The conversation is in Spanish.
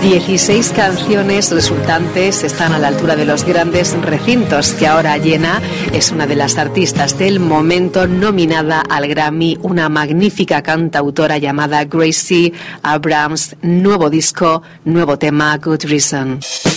16 canciones resultantes están a la altura de los grandes recintos que ahora llena. Es una de las artistas del momento nominada al Grammy, una magnífica cantautora llamada Gracie Abrams. Nuevo disco, nuevo tema, Good Reason.